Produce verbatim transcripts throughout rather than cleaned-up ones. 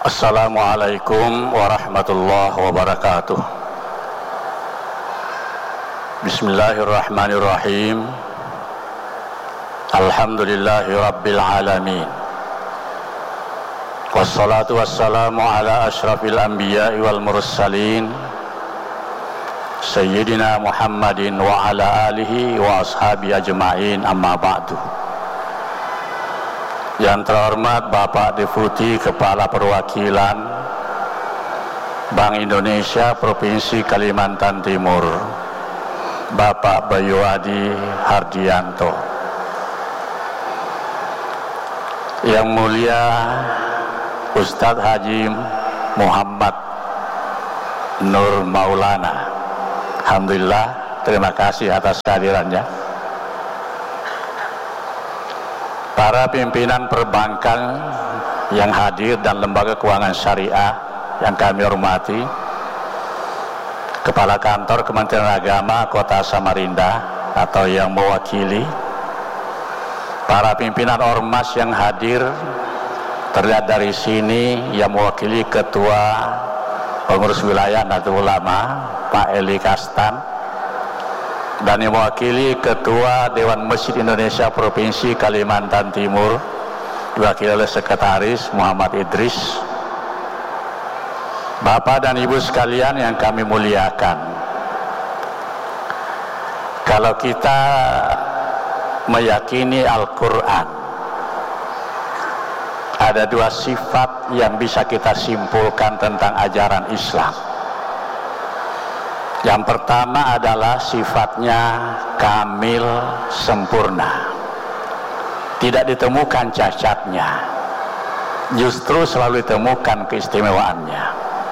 Assalamualaikum warahmatullahi wabarakatuh. Bismillahirrahmanirrahim. Alhamdulillahi rabbil alamin. Wassalatu wassalamu ala asyrafil anbiya'i wal mursalin Sayyidina Muhammadin wa ala alihi wa ashabi ajma'in, amma ba'du. Yang terhormat Bapak Deputi Kepala Perwakilan Bank Indonesia Provinsi Kalimantan Timur, Bapak Bayu Adi Hardianto. Yang mulia Ustadz Haji Muhammad Nur Maulana, alhamdulillah, terima kasih atas kehadirannya. Para pimpinan perbankan yang hadir dan lembaga keuangan syariah yang kami hormati, Kepala Kantor Kementerian Agama Kota Samarinda atau yang mewakili, para pimpinan ormas yang hadir, terlihat dari sini yang mewakili Ketua Pengurus Wilayah Nahdlatul Ulama Pak Eli Kastan, dan yang mewakili Ketua Dewan Masjid Indonesia Provinsi Kalimantan Timur diwakili oleh Sekretaris Muhammad Idris, Bapak dan Ibu sekalian yang kami muliakan. Kalau kita meyakini Al-Quran, ada dua sifat yang bisa kita simpulkan tentang ajaran Islam. Yang pertama adalah sifatnya kamil, sempurna, tidak ditemukan cacatnya, justru selalu ditemukan keistimewaannya.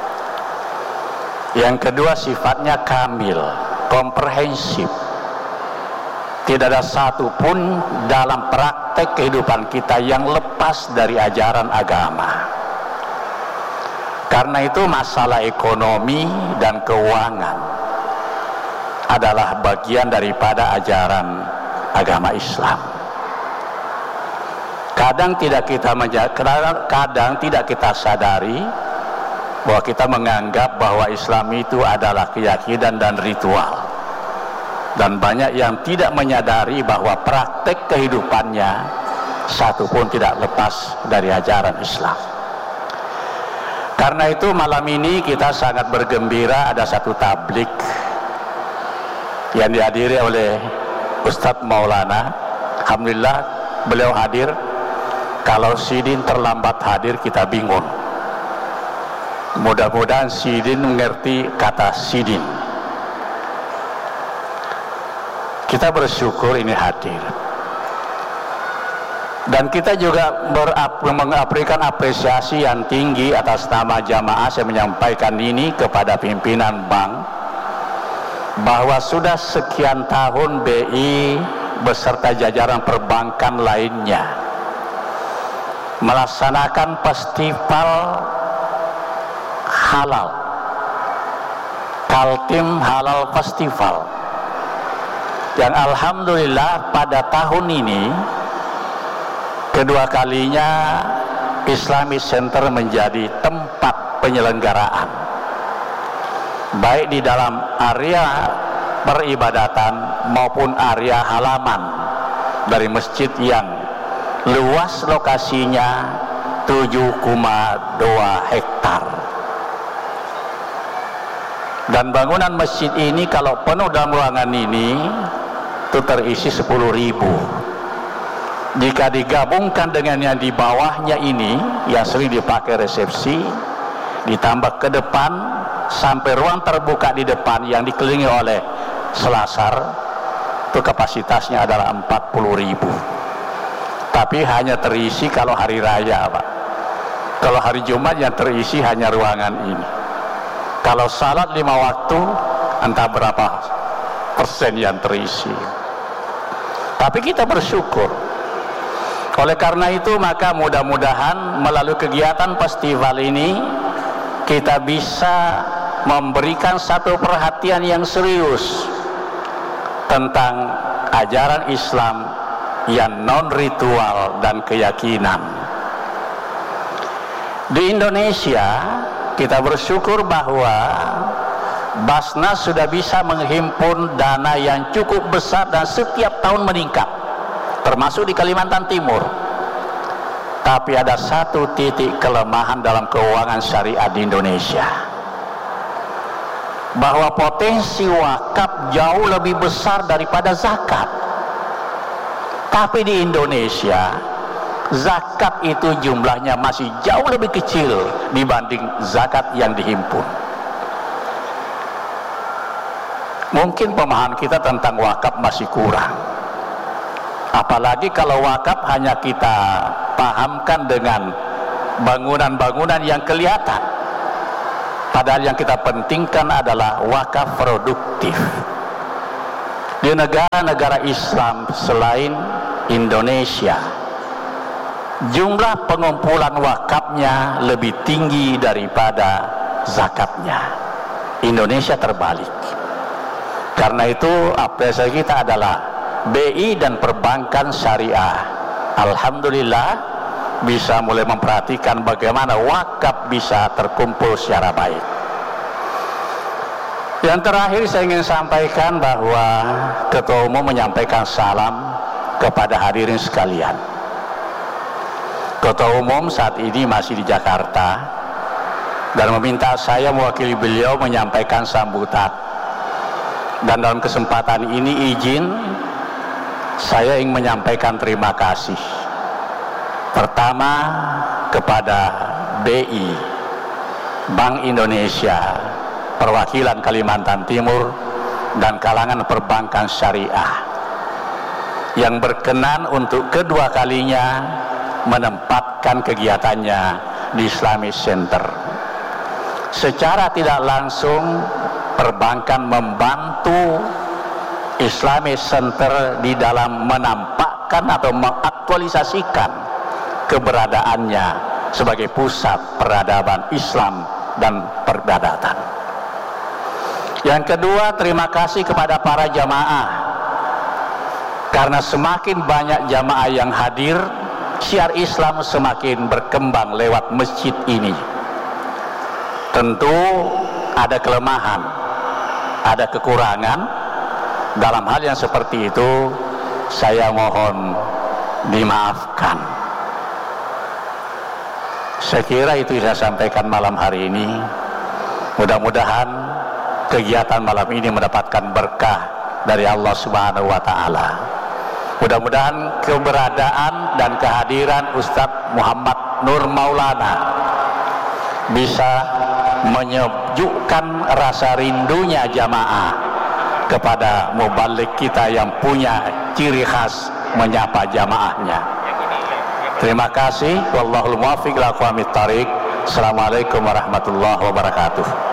Yang kedua sifatnya kamil, komprehensif, tidak ada satupun dalam praktek kehidupan kita yang lepas dari ajaran agama. Karena itu masalah ekonomi dan keuangan adalah bagian daripada ajaran agama Islam. Kadang tidak kita kadang, kadang tidak kita sadari bahwa kita menganggap bahwa Islam itu adalah keyakinan dan ritual, dan banyak yang tidak menyadari bahwa praktek kehidupannya satu pun tidak lepas dari ajaran Islam. Karena itu malam ini kita sangat bergembira ada satu tablik yang dihadiri oleh Ustadz Maulana. Alhamdulillah beliau hadir. Kalau Sidin terlambat hadir kita bingung. Mudah-mudahan Sidin mengerti kata Sidin. Kita bersyukur ini hadir, dan kita juga memberikan apresiasi yang tinggi atas nama jamaah. Saya menyampaikan ini kepada pimpinan bank bahwa sudah sekian tahun B I beserta jajaran perbankan lainnya melaksanakan festival halal, Kaltim Halal Festival, yang alhamdulillah pada tahun ini kedua kalinya Islamic Center menjadi tempat penyelenggaraan, baik di dalam area peribadatan maupun area halaman dari masjid yang luas lokasinya tujuh koma dua hektar. Dan bangunan masjid ini kalau penuh dalam ruangan ini itu terisi sepuluh ribu. Jika digabungkan dengan yang di bawahnya ini yang sering dipakai resepsi, ditambah ke depan sampai ruang terbuka di depan yang dikelilingi oleh selasar, itu kapasitasnya adalah empat puluh ribu. Tapi hanya terisi kalau hari raya, Pak. Kalau hari Jumat yang terisi hanya ruangan ini. Kalau salat lima waktu entah berapa persen yang terisi. Tapi kita bersyukur. Oleh karena itu maka mudah-mudahan melalui kegiatan festival ini kita bisa memberikan satu perhatian yang serius tentang ajaran Islam yang non ritual dan keyakinan. Di Indonesia kita bersyukur bahwa Basnas sudah bisa menghimpun dana yang cukup besar dan setiap tahun meningkat, termasuk di Kalimantan Timur. Tapi ada satu titik kelemahan dalam keuangan syariah di Indonesia, bahwa potensi wakaf jauh lebih besar daripada zakat. Tapi di Indonesia zakat itu jumlahnya masih jauh lebih kecil dibanding zakat yang dihimpun. Mungkin pemahaman kita tentang wakaf masih kurang, apalagi kalau wakaf hanya kita pahamkan dengan bangunan-bangunan yang kelihatan, padahal yang kita pentingkan adalah wakaf produktif. Di negara-negara Islam selain Indonesia, jumlah pengumpulan wakafnya lebih tinggi daripada zakatnya. Indonesia terbalik. Karena itu apresiasi kita adalah B I dan perbankan syariah, alhamdulillah bisa mulai memperhatikan bagaimana wakaf bisa terkumpul secara baik. Yang terakhir saya ingin sampaikan bahwa Ketua Umum menyampaikan salam kepada hadirin sekalian. Ketua Umum saat ini masih di Jakarta dan meminta saya mewakili beliau menyampaikan sambutan. Dan dalam kesempatan ini izin saya ingin menyampaikan terima kasih pertama kepada B I, Bank Indonesia, perwakilan Kalimantan Timur, dan kalangan perbankan syariah yang berkenan untuk kedua kalinya menempatkan kegiatannya di Islamic Center. Secara tidak langsung perbankan membantu Islamic Center di dalam menampakkan atau mengaktualisasikan keberadaannya sebagai pusat peradaban Islam dan perbadatan. Yang kedua, terima kasih kepada para jamaah, karena semakin banyak jamaah yang hadir, syiar Islam semakin berkembang lewat masjid ini. Tentu ada kelemahan, ada kekurangan. Dalam hal yang seperti itu saya mohon dimaafkan. Saya kira itu saya sampaikan malam hari ini. Mudah-mudahan kegiatan malam ini mendapatkan berkah dari Allah Subhanahu wa taala. Mudah-mudahan keberadaan dan kehadiran Ustadz Muhammad Nur Maulana bisa menyejukkan rasa rindunya jamaah kepada mubalik kita yang punya ciri khas menyapa jamaahnya. Terima kasih. Wallahul muwaffiq ila aqwamit thariq. Assalamualaikum warahmatullahi wabarakatuh.